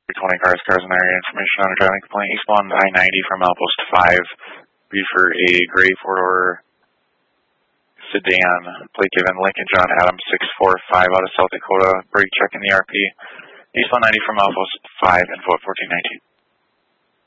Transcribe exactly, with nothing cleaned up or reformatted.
twenty cars, cars in area, information on a driving complaint. Eastbound I ninety from Outpost five. Be for a gray four-door sedan. Plate given Lincoln John Adams six four five out of South Dakota. Brake check in the R P. Eastbound ninety from Outpost five and fourteen nineteen.